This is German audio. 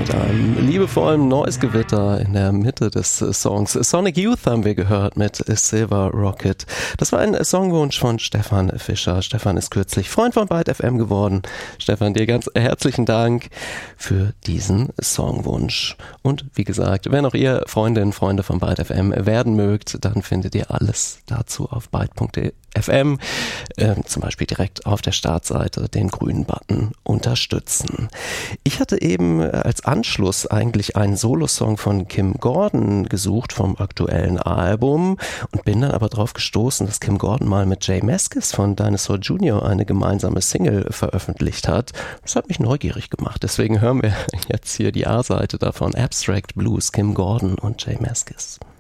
mit einem liebevollen Noise-Gewitter in der Mitte des Songs. Sonic Youth haben wir gehört mit Silver Rocket. Das war ein Songwunsch von Stefan Fischer. Stefan ist kürzlich Freund von Byte FM geworden. Stefan, dir ganz herzlichen Dank für diesen Songwunsch. Und wie gesagt, wenn auch ihr Freundinnen und Freunde von Byte FM werden mögt, dann findet ihr alles dazu auf byte.fm, zum Beispiel direkt auf der Startseite den grünen Button unterstützen. Ich hatte eben als Anschluss eigentlich einen Solosong von Kim Gordon gesucht vom aktuellen Album und bin dann aber darauf gestoßen, dass Kim Gordon mal mit J Mascis von Dinosaur Jr. eine gemeinsame Single veröffentlicht hat. Das hat mich neugierig gemacht, deswegen hören wir jetzt hier die A-Seite davon, Abstract Blues, Kim Gordon und J Mascis.